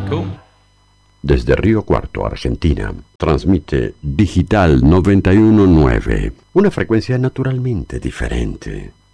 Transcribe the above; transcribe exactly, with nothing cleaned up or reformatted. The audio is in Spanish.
Cool. Desde Río Cuarto, Argentina, transmite Digital noventa y uno punto nueve, una frecuencia naturalmente diferente.